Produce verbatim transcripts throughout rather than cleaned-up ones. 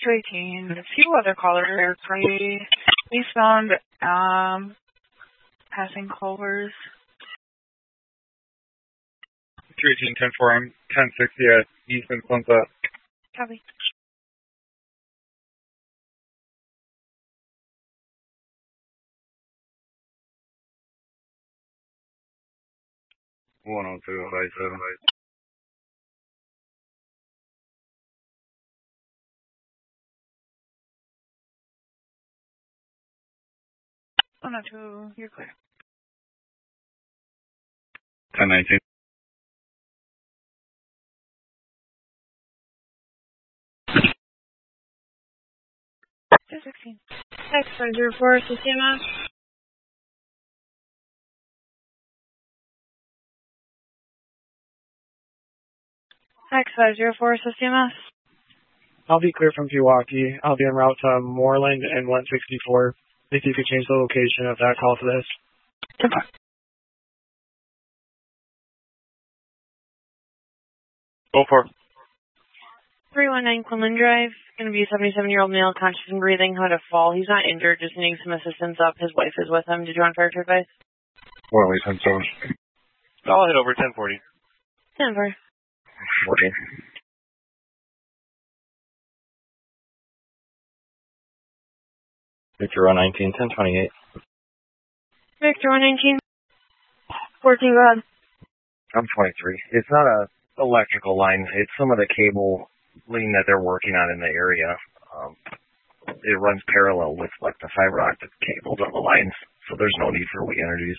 two eighteen, a few other callers, right? Eastbound, um, passing Culvers. two eighteen, ten four, I'm ten sixty at Eastman Sunset. Copy. one oh two, five seven. one oh two, you're clear. ten nineteen. two sixteen. X five zero four, C C M S. X five zero four, C C M S. I'll be clear from Pewaukee. I'll be en route to Moreland and one sixty-four. If you could change the location of that call to this. Okay. Go for it. three one nine Quinlan Drive. Going to be a seventy-seven-year-old male, conscious and breathing, had a fall. He's not injured, just needing some assistance up. His wife is with him. Did you want fire to advice? Well, we ten seven. I'll hit over ten forty. ten four. forty. Victor one nineteen, ten twenty-eight. Victor one nineteen. fourteen, go ahead. I'm twenty-three. It's not a electrical line. It's some of the cable lean that they're working on in the area. Um, it runs parallel with like the fiber optic cables on the lines, so there's no need for weak energies.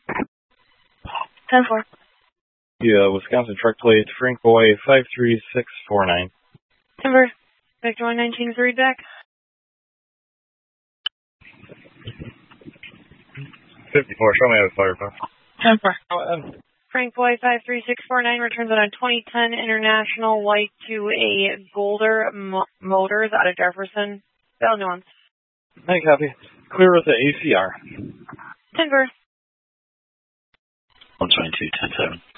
ten four. Yeah, Wisconsin truck plate, Frank Boy, five three six four nine. Timber. Victor one nineteen is read back. fifty-four, show me how to fire, pal. ten four. Frank Boy five three six four nine returns on a twenty ten International white to a Golder Mo- Motors out of Jefferson. Bell nuance. Hey, copy. Clear with the A C R. Timber. one twenty-two, ten seven.